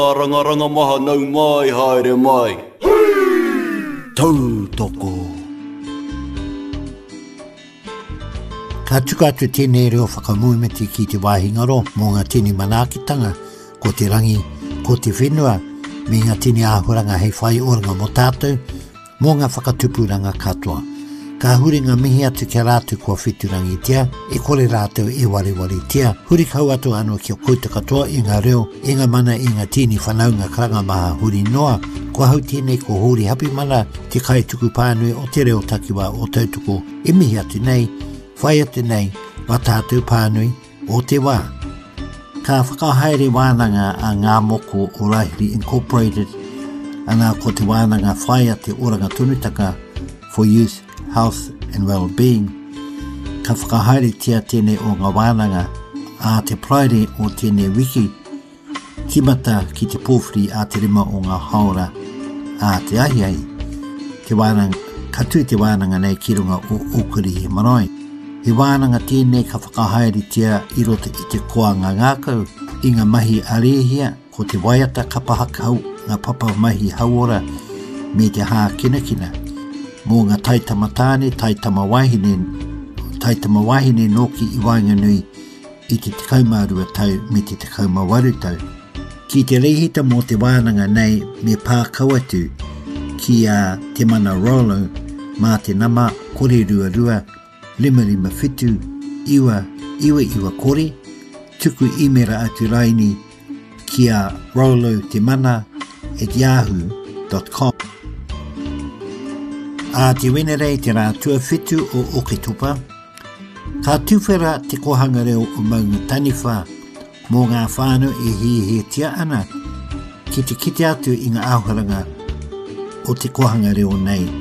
Ranga maha nau mai haere mai. Tau toko. Ka tuka atu tēnei reo whakamuimeti ki te wāhingaro mō ngā tini manakitanga, ko te rangi, ko te whenua, me ngā tini āhuranga hei whai oranga mo tātou, mō ngā whakatupuranga katoa. Ka huri ngā mihi atu kia rātu kua whiturangi tia, e kore rātou e wari tia, huri kau atu anō kia kouta katoa i ngā reo, e ngā mana i ngā tini whanaunga karanga maha huri noa, kua hau tēnei ko huri hapi mana, te kai tuku pānui o te reo takiwa o tautuko, e mihi atu nei, whai atu nei, wa tātou pānui o te wā. Ka whakahaere wānanga a ngā moko o Rahiri Incorporated, ana ko te wānanga whai ate oranga tunutaka for youth, health and well-being. Ka whakahaere tia tēnei o ngā wānanga a te praere o tēnei wiki, kimata ki te pōwhiri a te rima o ngā haora a te ahiai. Te wānanga, katu te wānanga nei ki runga o Okuri he marae. He wānanga tēnei ka whakahaere tia i rota i te koanga ngākau, i ngā mahi arehia, ko te waiata kapahakau, ngā papa mahi hauora, me te hā kinakina. Mō ngā taitama tāne, taitama wahine noki i Wainganui i te tekaumārua tau me te tekaumawaru tau. Ki te reihita mō te wānanga nei me pākau atu ki a te mana Rolo mā te nama kore rua, lima whitu, iwa kore, tuku imera atu raini ki a Rolo te mana @yahoo.com. A te wenerei te rā tua whitu o Okitupa, ka tuwhera te kohanga reo o maunga taniwha mō ngā whānau e he tia ana ki te kite atu i ngā āhuranga o te kohanga reo nei.